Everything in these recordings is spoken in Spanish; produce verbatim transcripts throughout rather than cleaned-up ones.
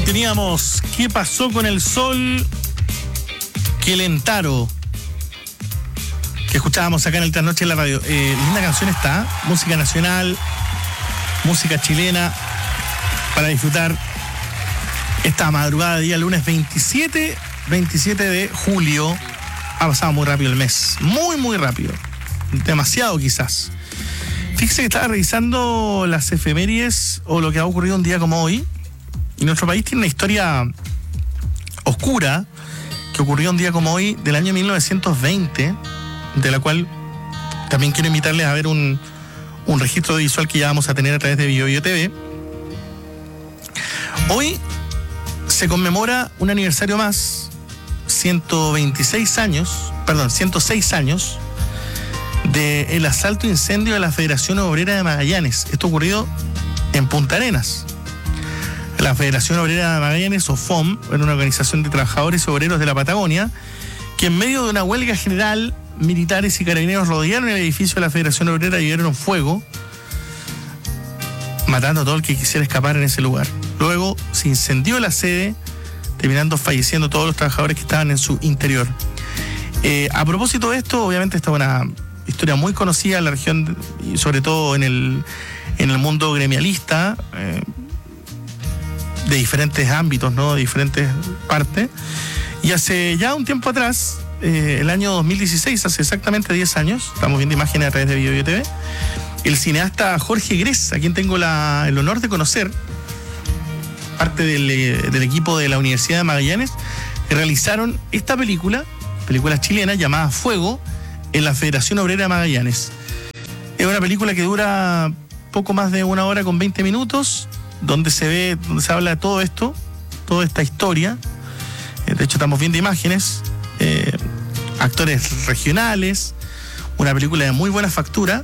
Teníamos ¿Qué pasó con el sol? Quelentaro, que escuchábamos acá en el Trasnoche en la radio. Eh, linda canción está, música nacional, música chilena, para disfrutar esta madrugada de día lunes veintisiete de julio. Ha pasado muy rápido el mes, muy muy rápido, demasiado quizás. Fíjese que estaba revisando las efemérides o lo que ha ocurrido un día como hoy. Y nuestro país tiene una historia oscura que ocurrió un día como hoy del año mil novecientos veinte, de la cual también quiero invitarles a ver un, un registro visual que ya vamos a tener a través de Bio Bio T V. Hoy se conmemora un aniversario más, ciento veintiséis años, perdón, ciento seis años del asalto e incendio de la Federación Obrera de Magallanes. Esto ocurrido en Punta Arenas. La Federación Obrera de Magallanes, o F O M, era una organización de trabajadores y obreros de la Patagonia, que en medio de una huelga general, militares y carabineros rodearon el edificio de la Federación Obrera y dieron fuego, matando a todo el que quisiera escapar en ese lugar. Luego se incendió la sede, terminando falleciendo todos los trabajadores que estaban en su interior. Eh, a propósito de esto, obviamente esta es una historia muy conocida en la región, y sobre todo en el, en el mundo gremialista, eh, de diferentes ámbitos, ¿no? De diferentes partes. Y hace ya un tiempo atrás, eh, el año dos mil dieciséis, hace exactamente diez años, estamos viendo imágenes a través de Bio Bio T V, el cineasta Jorge Gress, a quien tengo la, el honor de conocer, parte del, del equipo de la Universidad de Magallanes, realizaron esta película, película chilena llamada Fuego, en la Federación Obrera de Magallanes. Es una película que dura poco más de una hora con veinte minutos, donde se ve, donde se habla de todo esto, toda esta historia. De hecho, estamos viendo imágenes, eh, actores regionales, una película de muy buena factura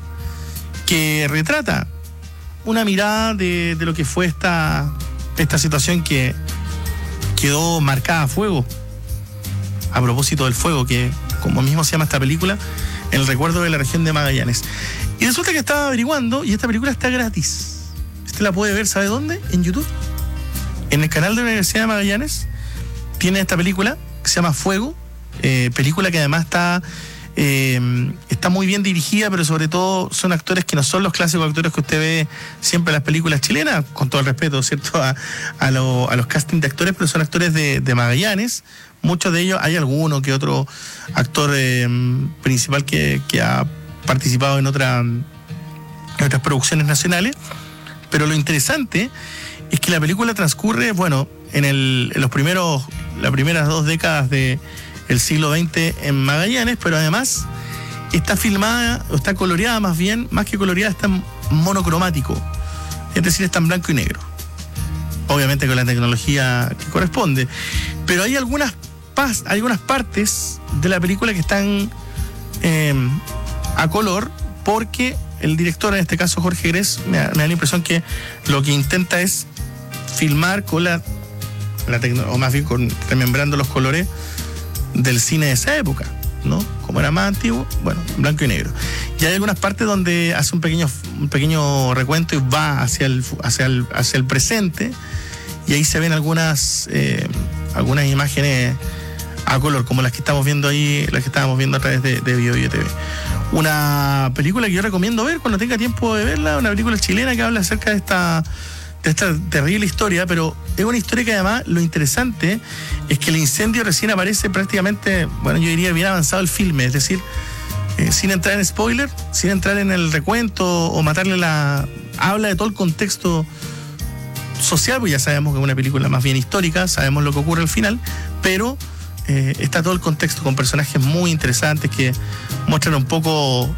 que retrata una mirada de, de lo que fue esta, esta situación que quedó marcada a fuego. A propósito del fuego, que como mismo se llama esta película, el recuerdo de la región de Magallanes. Y resulta que estaba averiguando y esta película está gratis. Usted la puede ver, ¿sabe dónde? En YouTube. En el canal de la Universidad de Magallanes tiene esta película que se llama Fuego, eh, película que además está, eh, está muy bien dirigida, pero sobre todo son actores que no son los clásicos actores que usted ve siempre en las películas chilenas, con todo el respeto, ¿cierto? A, a, lo, a los castings de actores, pero son actores de, de Magallanes. Muchos de ellos, hay alguno que otro actor eh, principal que, que ha participado en, otra, en otras producciones nacionales. Pero lo interesante es que la película transcurre, bueno, en, el, en los primeros, las primeras dos décadas del siglo veinte en Magallanes, pero además está filmada, o está coloreada más bien, más que coloreada, está en monocromático. Es decir, está en blanco y negro. Obviamente con la tecnología que corresponde. Pero hay algunas, pas, algunas partes de la película que están eh, a color, porque el director, en este caso Jorge Gress, me da, me da la impresión que lo que intenta es filmar con la, la tecno, o más bien con, remembrando los colores del cine de esa época, ¿no? Como era más antiguo, bueno, blanco y negro. Y hay algunas partes donde hace un pequeño, un pequeño recuento y va hacia el, hacia el, hacia el presente, y ahí se ven algunas, eh, algunas imágenes a color, como las que estamos viendo ahí, las que estábamos viendo a través de, de Bio Bio T V. Una película que yo recomiendo ver cuando tenga tiempo de verla, una película chilena que habla acerca de esta, de esta terrible historia, pero es una historia que además lo interesante es que el incendio recién aparece prácticamente, bueno, yo diría bien avanzado el filme, es decir, eh, sin entrar en spoiler, sin entrar en el recuento o matarle la... habla de todo el contexto social, pues ya sabemos que es una película más bien histórica, sabemos lo que ocurre al final, pero eh, está todo el contexto con personajes muy interesantes que muestran un poco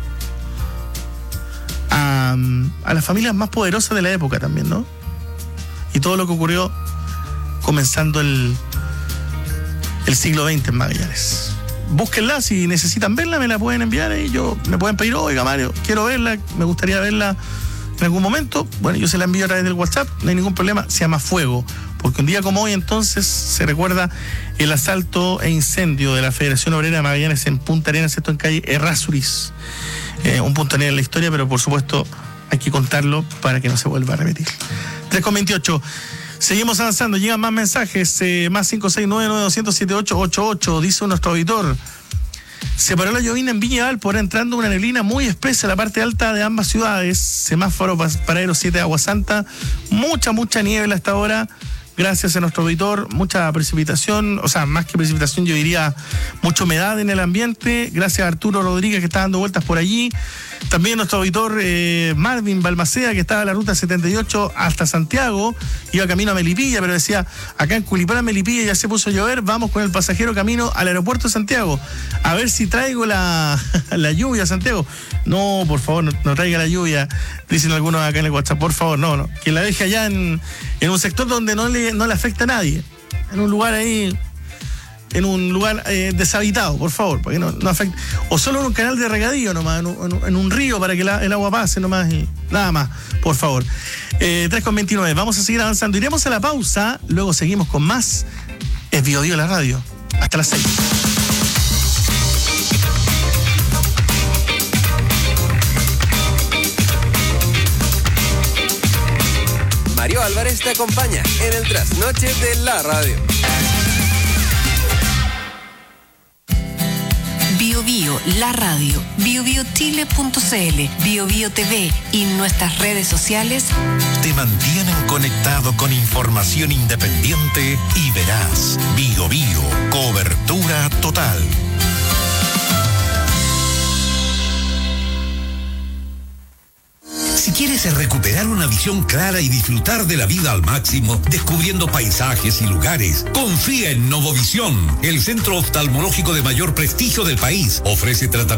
a, a las familias más poderosas de la época también, ¿no? Y todo lo que ocurrió comenzando el, el siglo veinte en Magallanes. Búsquenla, si necesitan verla, me la pueden enviar y yo me pueden pedir, oiga Mario, quiero verla, me gustaría verla en algún momento. Bueno, yo se la envío a través del WhatsApp, no hay ningún problema, se llama Fuego, porque un día como hoy entonces se recuerda el asalto e incendio de la Federación Obrera de Magallanes en Punta Arenas, esto en calle Errázuriz. Eh, un punto en la historia, pero por supuesto hay que contarlo para que no se vuelva a repetir. tres con veintiocho. Seguimos avanzando, llegan más mensajes, eh, más cinco seis nueve nueve dos cero siete ocho ocho ocho, dice nuestro auditor. Se paró la llovina en Viña Valpo, entrando una neblina muy espesa en la parte alta de ambas ciudades. Semáforo paralelo siete de Agua Santa. Mucha, mucha niebla hasta ahora. Gracias a nuestro auditor. Mucha precipitación, o sea, más que precipitación, yo diría mucha humedad en el ambiente. Gracias a Arturo Rodríguez, que está dando vueltas por allí. También nuestro auditor eh, Marvin Balmaceda, que estaba en la ruta setenta y ocho hasta Santiago, iba camino a Melipilla, pero decía, acá en Culipán, Melipilla, ya se puso a llover, vamos con el pasajero camino al aeropuerto de Santiago, a ver si traigo la, la lluvia a Santiago. No, por favor, no, no traiga la lluvia, dicen algunos acá en el WhatsApp, por favor, no, no, que la deje allá en, en un sector donde no le, no le afecta a nadie, en un lugar ahí... en un lugar eh, deshabitado, por favor, para que no, no afecte. O solo en un canal de regadío nomás, en un, en un río para que la, el agua pase nomás y nada más, por favor. Eh, tres con veintinueve, vamos a seguir avanzando. Iremos a la pausa, luego seguimos con más. Es Bio Bio la radio. Hasta las seis. Mario Álvarez te acompaña en el trasnoche de la radio. Bio Bio, la radio, bio bio chile punto c l, Bio Bio T V y nuestras redes sociales te mantienen conectado con información independiente y veraz. Bio Bio, cobertura total. Si quieres recuperar una visión clara y disfrutar de la vida al máximo, descubriendo paisajes y lugares, confía en Novovisión, el centro oftalmológico de mayor prestigio del país. Ofrece tratamiento